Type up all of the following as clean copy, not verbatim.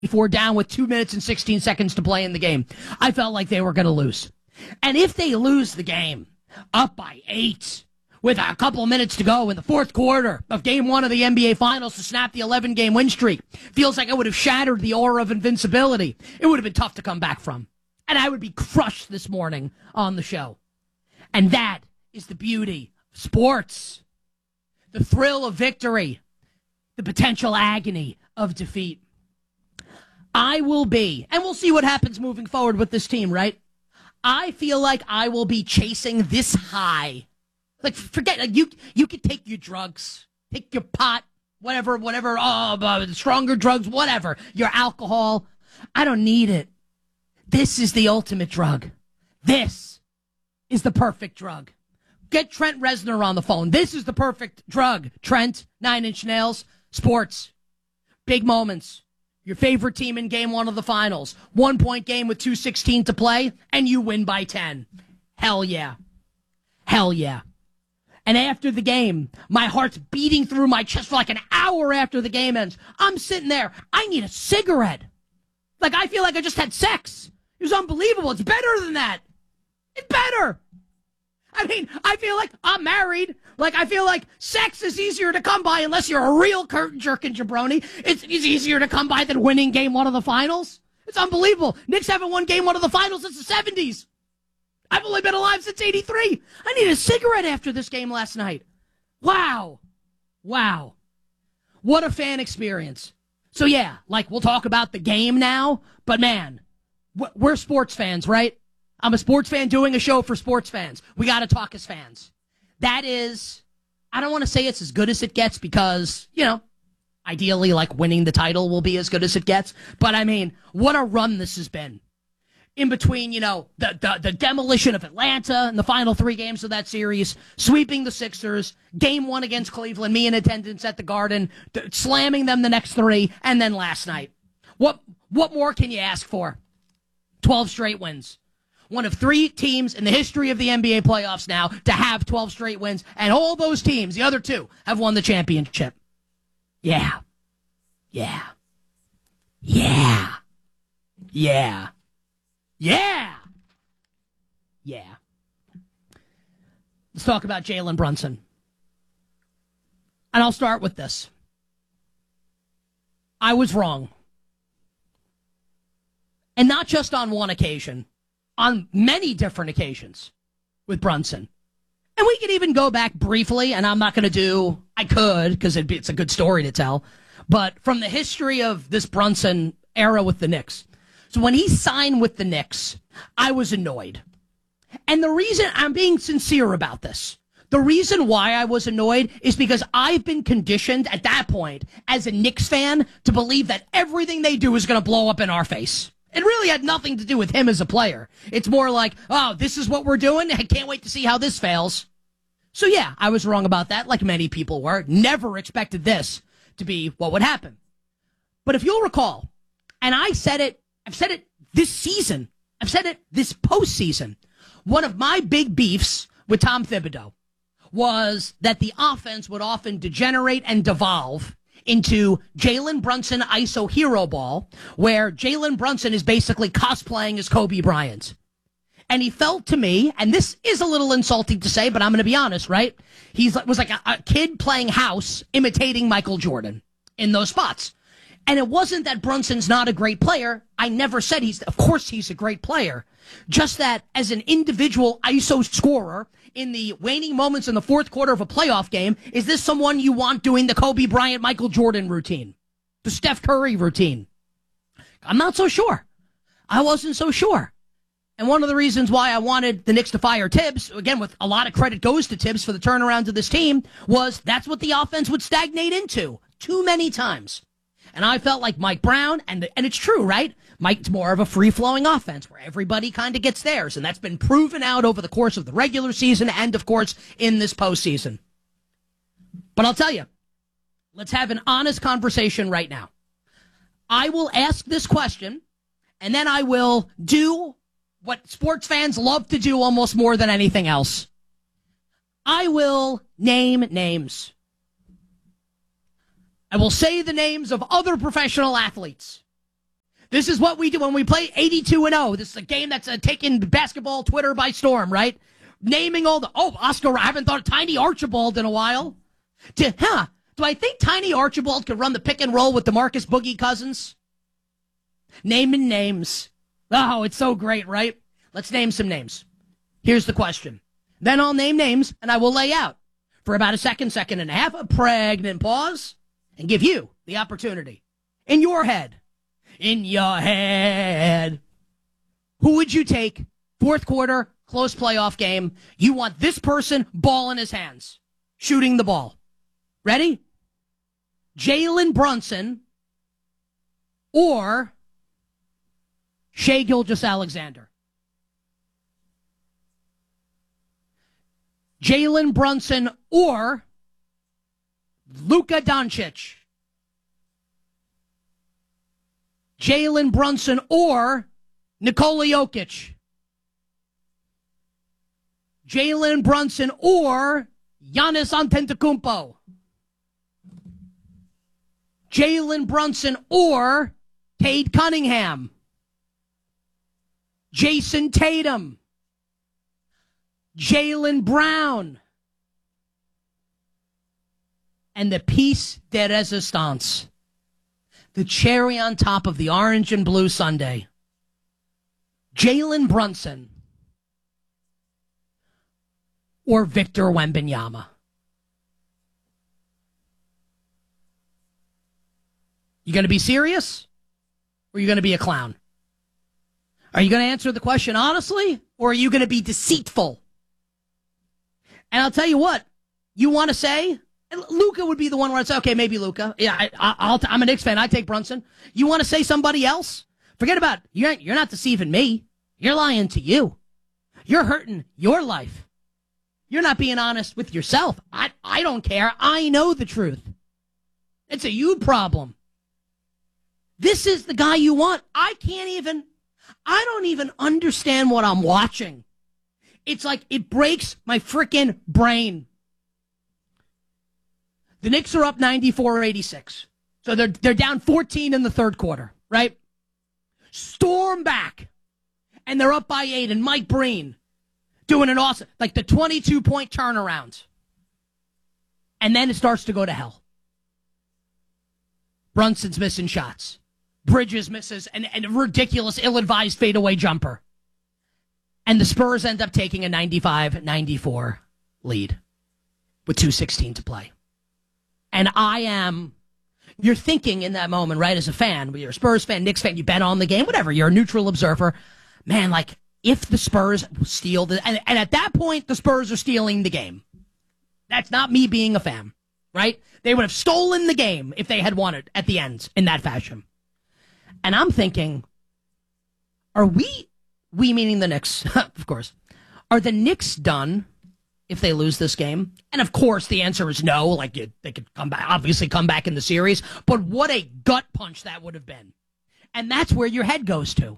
before down with 2 minutes and 16 seconds to play in the game. I felt like they were going to lose. And if they lose the game up by 8 with a couple of minutes to go in the fourth quarter of game 1 of the NBA Finals to snap the 11-game win streak, feels like it would have shattered the aura of invincibility. It would have been tough to come back from. And I would be crushed this morning on the show. And that is the beauty of sports. The thrill of victory. The potential agony of defeat. I will be, and we'll see what happens moving forward with this team, right? I feel like I will be chasing this high. Like, forget, like you could take your drugs, take your pot, whatever, stronger drugs, whatever, your alcohol. I don't need it. This is the ultimate drug. This is the perfect drug. Get Trent Reznor on the phone. This is the perfect drug. Trent, 9 Inch Nails, sports, big moments. Your favorite team in game 1 of the finals. 1-point game with 2:16 to play, and you win by 10. Hell yeah. Hell yeah. And after the game, my heart's beating through my chest for like an hour after the game ends. I'm sitting there. I need a cigarette. Like, I feel like I just had sex. It was unbelievable. It's better than that. It's better. I mean, I feel like I'm married. Like, I feel like sex is easier to come by unless you're a real curtain-jerking jabroni. It's easier to come by than winning game 1 of the finals. It's unbelievable. Knicks haven't won game 1 of the finals since the 70s. I've only been alive since 83. I need a cigarette after this game last night. Wow. Wow. What a fan experience. So, yeah, like, we'll talk about the game now, but, man, we're sports fans, right? I'm a sports fan doing a show for sports fans. We got to talk as fans. That is, I don't want to say it's as good as it gets because, you know, ideally, like, winning the title will be as good as it gets. But, I mean, what a run this has been. In between, you know, the demolition of Atlanta in the final 3 games of that series, sweeping the Sixers, game 1 against Cleveland, me in attendance at the Garden, slamming them the next 3, and then last night. What more can you ask for? 12 straight wins. One of 3 teams in the history of the NBA playoffs now to have 12 straight wins, and all those teams, the other 2, have won the championship. Yeah. Yeah. Yeah. Yeah. Yeah. Yeah. Let's talk about Jalen Brunson. And I'll start with this. I was wrong. And not just on one occasion, on many different occasions with Brunson. And we could even go back briefly, and I'm not going to do, I could, because it's a good story to tell, but from the history of this Brunson era with the Knicks. So when he signed with the Knicks, I was annoyed. And the reason I'm being sincere about this, the reason why I was annoyed is because I've been conditioned at that point as a Knicks fan to believe that everything they do is going to blow up in our face. It really had nothing to do with him as a player. It's more like, oh, this is what we're doing. I can't wait to see how this fails. So yeah, I was wrong about that, like many people were. Never expected this to be what would happen. But if you'll recall, and I've said it this season. I've said it this postseason. One of my big beefs with Tom Thibodeau was that the offense would often degenerate and devolve into Jalen Brunson ISO hero ball, where Jalen Brunson is basically cosplaying as Kobe Bryant. And he felt to me, and this is a little insulting to say, but I'm going to be honest, right? He was like a kid playing house imitating Michael Jordan in those spots. And it wasn't that Brunson's not a great player. I never said of course he's a great player. Just that as an individual ISO scorer in the waning moments in the fourth quarter of a playoff game, is this someone you want doing the Kobe Bryant, Michael Jordan routine? The Steph Curry routine? I'm not so sure. I wasn't so sure. And one of the reasons why I wanted the Knicks to fire Tibbs, again, with a lot of credit goes to Tibbs for the turnaround of this team, was that's what the offense would stagnate into too many times. And I felt like Mike Brown, and it's true, right? Mike's more of a free-flowing offense where everybody kind of gets theirs, and that's been proven out over the course of the regular season and, of course, in this postseason. But I'll tell you, let's have an honest conversation right now. I will ask this question, and then I will do what sports fans love to do almost more than anything else. I will name names. I will say the names of other professional athletes This is what we do when we play 82-0. This is a game that's taking basketball Twitter by storm, right? Naming all the, Oscar, I haven't thought of Tiny Archibald in a while. Do I think Tiny Archibald could run the pick and roll with DeMarcus Boogie Cousins? Naming names. Oh, it's so great, right? Let's name some names. Here's the question. Then I'll name names, and I will lay out for about a second and a half, a pregnant pause, and give you the opportunity. In your head, who would you take? Fourth quarter, close playoff game. You want this person, ball in his hands, shooting the ball. Ready? Jalen Brunson or Shai Gilgeous-Alexander. Jalen Brunson or Luka Doncic. Jalen Brunson or Nikola Jokic. Jalen Brunson or Giannis Antetokounmpo. Jalen Brunson or Cade Cunningham. Jason Tatum. Jaylen Brown. And the piece de resistance, the cherry on top of the orange and blue sundae, Jalen Brunson or Victor Wembanyama. You going to be serious or are you going to be a clown? Are you going to answer the question honestly or are you going to be deceitful? And I'll tell you what, you want to say, Luka would be the one where I'd say, okay, maybe Luka. Yeah, I'm a Knicks fan. I take Brunson. You want to say somebody else? Forget about it. You're not deceiving me. You're lying to you. You're hurting your life. You're not being honest with yourself. I don't care. I know the truth. It's a you problem. This is the guy you want. I don't even understand what I'm watching. It's like it breaks my freaking brain. The Knicks are up 94-86. So they're down 14 in the third quarter, right? Storm back. And they're up by 8. And Mike Breen doing an awesome, like the 22-point turnaround. And then it starts to go to hell. Brunson's missing shots. Bridges misses and a ridiculous, ill-advised fadeaway jumper. And the Spurs end up taking a 95-94 lead with 2:16 to play. And you're thinking in that moment, right, as a fan, you're a Spurs fan, Knicks fan, you bet on the game, whatever, you're a neutral observer. Man, like, if the Spurs steal and at that point, the Spurs are stealing the game. That's not me being a fan, right? They would have stolen the game if they had won it at the end in that fashion. And I'm thinking, are we meaning the Knicks, of course, are the Knicks done if they lose this game? And of course, the answer is no. Like, they could come back in the series. But what a gut punch that would have been. And that's where your head goes to.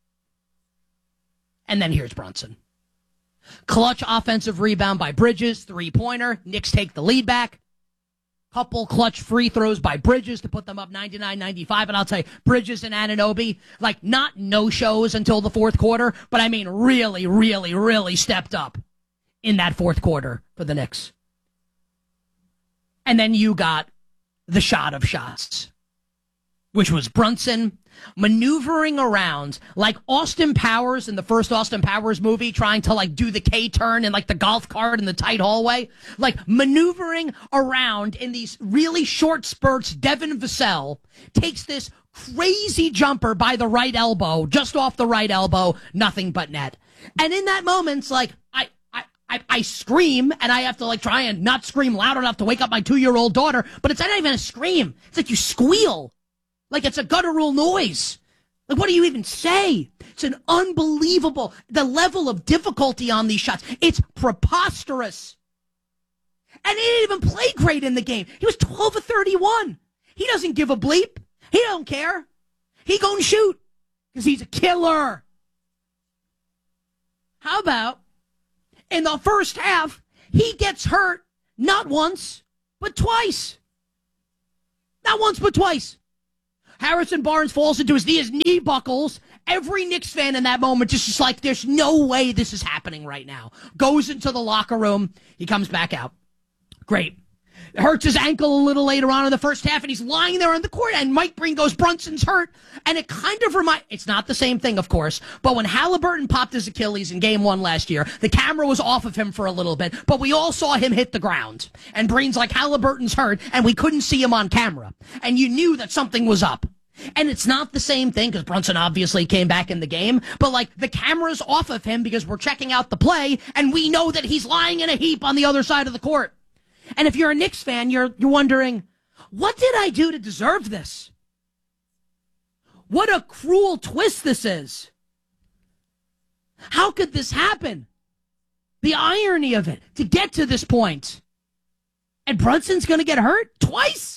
And then here's Brunson. Clutch offensive rebound by Bridges, three-pointer. Knicks take the lead back. Couple clutch free throws by Bridges to put them up 99-95. And I'll tell you, Bridges and Anunoby, like, not no-shows until the fourth quarter, but I mean really, really, really stepped up in that fourth quarter for the Knicks. And then you got the shot of shots, which was Brunson maneuvering around like Austin Powers in the first Austin Powers movie, trying to like do the K-turn in like the golf cart in the tight hallway, like maneuvering around in these really short spurts. Devin Vassell takes this crazy jumper by the right elbow, just off the right elbow, nothing but net. And in that moment, it's like, I scream, and I have to like try and not scream loud enough to wake up my 2-year-old daughter, but it's not even a scream. It's like you squeal. Like it's a guttural noise. Like, what do you even say? It's an unbelievable, the level of difficulty on these shots. It's preposterous. And he didn't even play great in the game. He was 12 of 31. He doesn't give a bleep. He don't care. He gonna shoot because he's a killer. How about in the first half, he gets hurt not once, but twice. Not once, but twice. Harrison Barnes falls into his knee. His knee buckles. Every Knicks fan in that moment just like, there's no way this is happening right now. Goes into the locker room. He comes back out. Great. Hurts his ankle a little later on in the first half, and he's lying there on the court, and Mike Breen goes, Brunson's hurt. And it kind of it's not the same thing, of course, but when Halliburton popped his Achilles in Game 1 last year, the camera was off of him for a little bit, but we all saw him hit the ground. And Breen's like, Halliburton's hurt, and we couldn't see him on camera. And you knew that something was up. And it's not the same thing, because Brunson obviously came back in the game, but like the camera's off of him because we're checking out the play, and we know that he's lying in a heap on the other side of the court. And if you're a Knicks fan, you're wondering, what did I do to deserve this? What a cruel twist this is. How could this happen? The irony of it, to get to this point. And Brunson's going to get hurt twice?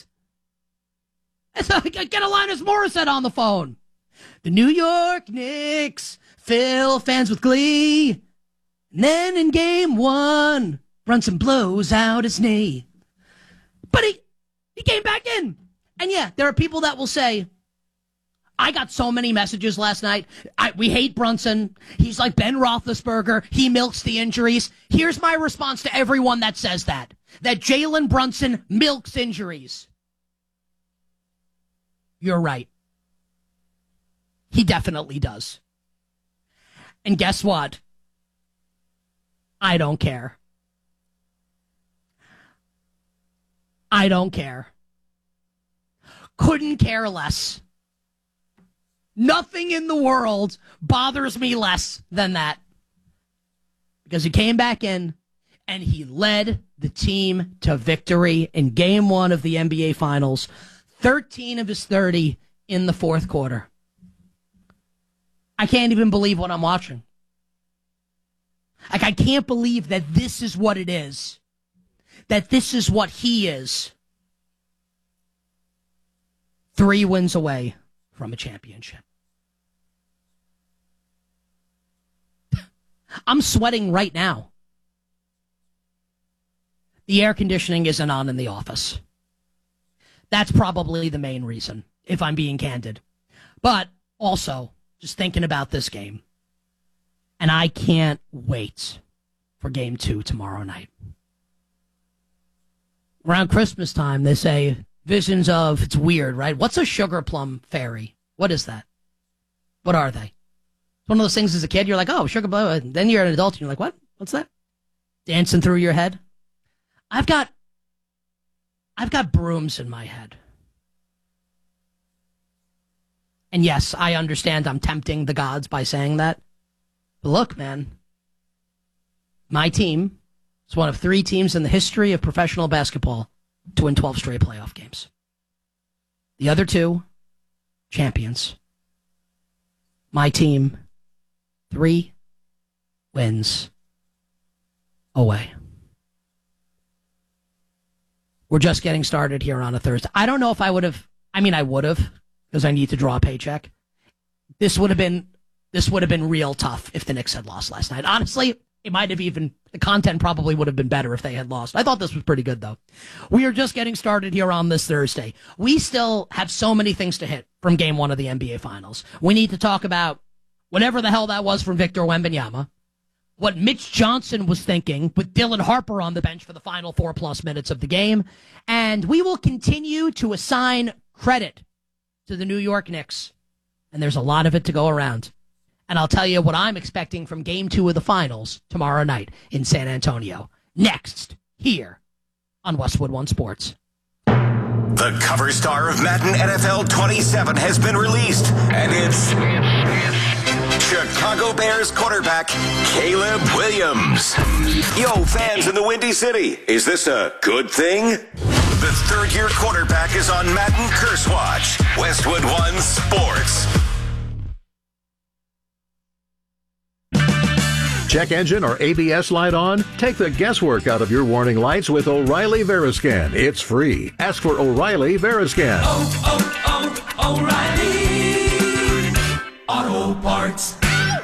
Get Alanis Morissette on the phone. The New York Knicks fill fans with glee. And then in Game 1... Brunson blows out his knee. But he came back in. And yeah, there are people that will say, I got so many messages last night. We hate Brunson. He's like Ben Roethlisberger. He milks the injuries. Here's my response to everyone that says that Jalen Brunson milks injuries. You're right. He definitely does. And guess what? I don't care. I don't care. Couldn't care less. Nothing in the world bothers me less than that. Because he came back in and he led the team to victory in Game 1 of the NBA Finals. 13 of his 30 in the fourth quarter. I can't even believe what I'm watching. Like, I can't believe that this is what it is. That this is what he is. 3 wins away from a championship. I'm sweating right now. The air conditioning isn't on in the office. That's probably the main reason, if I'm being candid. But also, just thinking about this game. And I can't wait for Game 2 tomorrow night. Around Christmas time, they say visions of, it's weird, right? What's a sugar plum fairy? What is that? What are they? It's one of those things as a kid, you're like, oh, sugar plum. And then you're an adult and you're like, what? What's that? Dancing through your head. I've got brooms in my head. And yes, I understand I'm tempting the gods by saying that. But look, man, my team is one of 3 teams in the history of professional basketball to win 12 straight playoff games. The other 2, champions. My team, 3 wins away. We're just getting started here on a Thursday. I don't know if I would have, I would have, because I need to draw a paycheck. This would have been real tough if the Knicks had lost last night. Honestly, it might have even, the content probably would have been better if they had lost. I thought this was pretty good, though. We are just getting started here on this Thursday. We still have so many things to hit from Game 1 of the NBA Finals. We need to talk about whatever the hell that was from Victor Wembanyama, what Mitch Johnson was thinking with Dylan Harper on the bench for the final 4+ minutes of the game, and we will continue to assign credit to the New York Knicks, and there's a lot of it to go around. And I'll tell you what I'm expecting from Game 2 of the Finals tomorrow night in San Antonio. Next, here on Westwood One Sports. The cover star of Madden NFL 27 has been released, and it's Chicago Bears quarterback Caleb Williams. Yo, fans in the Windy City, is this a good thing? The third-year quarterback is on Madden Curse Watch. Westwood One Sports. Check engine or ABS light on? Take the guesswork out of your warning lights with O'Reilly Veriscan. It's free. Ask for O'Reilly Veriscan. O'Reilly Auto Parts.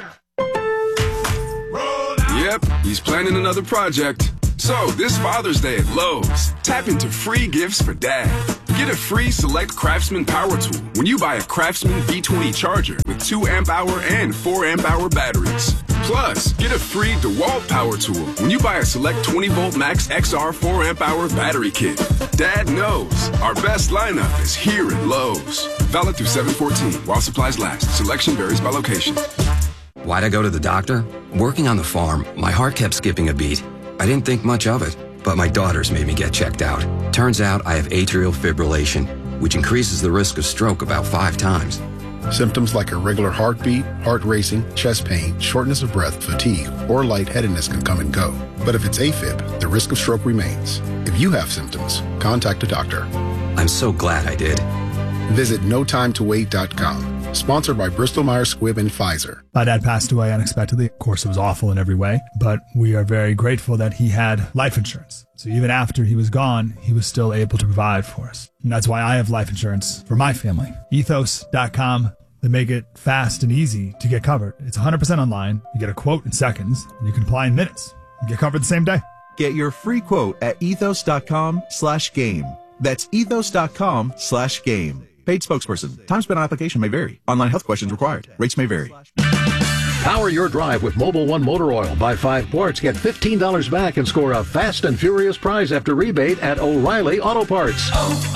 Yep, he's planning another project. So, this Father's Day at Lowe's, tap into free gifts for Dad. Get a free Select Craftsman power tool when you buy a Craftsman V20 charger with 2 amp hour and 4 amp hour batteries. Plus, get a free DeWalt power tool when you buy a Select 20 volt Max XR 4 amp hour battery kit. Dad knows our best lineup is here at Lowe's. Valid through 7/14 while supplies last. Selection varies by location. Why'd I go to the doctor? Working on the farm, my heart kept skipping a beat. I didn't think much of it, but my daughters made me get checked out. Turns out I have atrial fibrillation, which increases the risk of stroke about 5 times. Symptoms like irregular heartbeat, heart racing, chest pain, shortness of breath, fatigue, or lightheadedness can come and go. But if it's AFib, the risk of stroke remains. If you have symptoms, contact a doctor. I'm so glad I did. Visit notimetowait.com. Sponsored by Bristol-Myers Squibb and Pfizer. My dad passed away unexpectedly. Of course, it was awful in every way, but we are very grateful that he had life insurance. So even after he was gone, he was still able to provide for us. And that's why I have life insurance for my family. Ethos.com. They make it fast and easy to get covered. It's 100% online. You get a quote in seconds, and you can apply in minutes. You get covered the same day. Get your free quote at ethos.com/game. That's ethos.com/game. Paid spokesperson. Time spent on application may vary. Online health questions required. Rates may vary. Power your drive with Mobil 1 motor oil. Buy 5 quarts, get $15 back, and score a fast and furious prize after rebate at O'Reilly Auto Parts.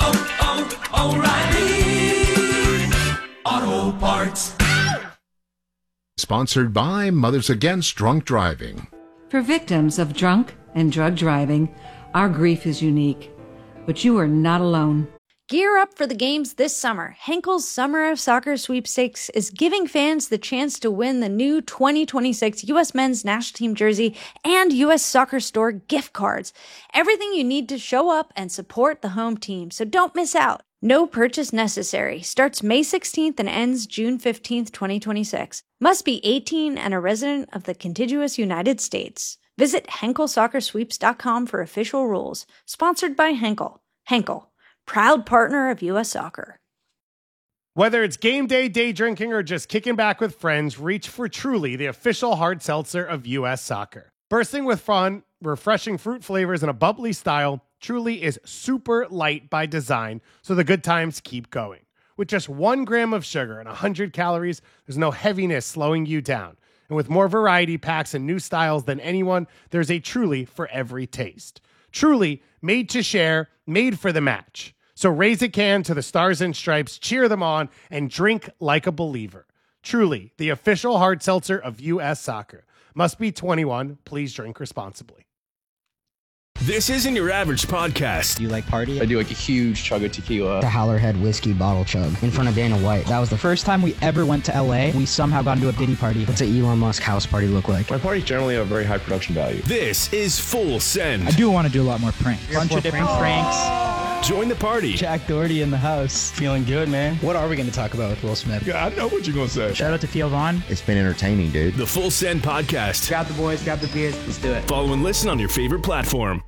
O'Reilly Auto Parts. Sponsored by Mothers Against Drunk Driving. For victims of drunk and drug driving, our grief is unique, but you are not alone. Gear up for the games this summer. Henkel's Summer of Soccer Sweepstakes is giving fans the chance to win the new 2026 U.S. Men's National Team jersey and U.S. Soccer Store gift cards. Everything you need to show up and support the home team, so don't miss out. No purchase necessary. Starts May 16th and ends June 15th, 2026. Must be 18 and a resident of the contiguous United States. Visit HenkelSoccerSweeps.com for official rules. Sponsored by Henkel. Henkel, proud partner of U.S. Soccer. Whether it's game day, day drinking, or just kicking back with friends, reach for Truly, the official hard seltzer of U.S. Soccer. Bursting with fun, refreshing fruit flavors, and a bubbly style, Truly is super light by design, so the good times keep going. With just 1 gram of sugar and 100 calories, there's no heaviness slowing you down. And with more variety packs and new styles than anyone, there's a Truly for every taste. Truly, made to share, made for the match. So raise a can to the Stars and Stripes, cheer them on, and drink like a believer. Truly, the official hard seltzer of U.S. Soccer. Must be 21. Please drink responsibly. This isn't your average podcast. Do you like party? I do like a huge chug of tequila. The Howlerhead whiskey bottle chug in front of Dana White. That was the first time we ever went to LA. We somehow got into a Diddy party. What's an Elon Musk house party look like? My parties generally have very high production value. This is Full Send. I do want to do a lot more pranks. Bunch of different pranks. Join the party. Jack Doherty in the house. Feeling good, man. What are we going to talk about with Will Smith? Yeah, I know what you're going to say. Shout out to Theo Vaughn. It's been entertaining, dude. The Full Send podcast. Grab the boys, grab the beers. Let's do it. Follow and listen on your favorite platform.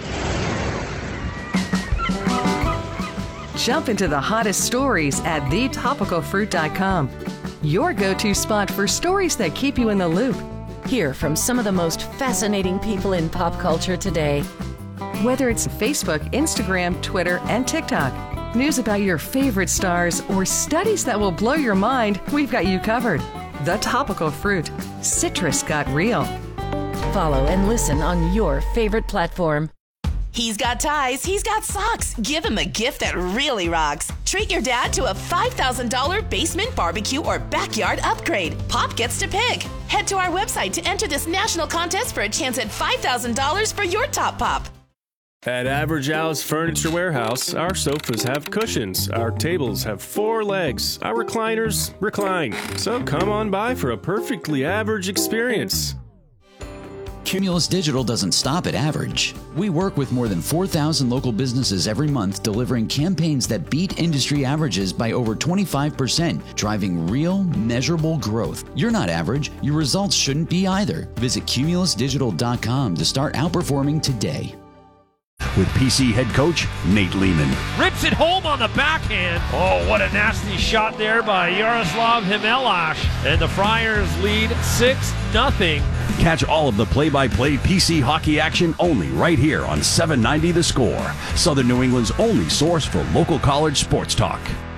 Jump into the hottest stories at thetopicalfruit.com. Your go-to spot for stories that keep you in the loop. Hear from some of the most fascinating people in pop culture today. Whether it's Facebook, Instagram, Twitter, and TikTok, news about your favorite stars, or studies that will blow your mind, we've got you covered. The Topical Fruit. Citrus got real. Follow and listen on your favorite platform. He's got ties, he's got socks. Give him a gift that really rocks. Treat your dad to a $5,000 basement barbecue or backyard upgrade. Pop gets to pick. Head to our website to enter this national contest for a chance at $5,000 for your top pop. At Average Al's Furniture Warehouse, our sofas have cushions, our tables have 4 legs, our recliners recline. So come on by for a perfectly average experience. Cumulus Digital doesn't stop at average. We work with more than 4,000 local businesses every month, delivering campaigns that beat industry averages by over 25%, driving real, measurable growth. You're not average. Your results shouldn't be either. Visit cumulusdigital.com to start outperforming today. with PC head coach Nate Lehman. Rips it home on the backhand. Oh, what a nasty shot there by Yaroslav Himelash. And the Friars lead 6-0. Catch all of the play-by-play PC hockey action only right here on 790 The Score, Southern New England's only source for local college sports talk.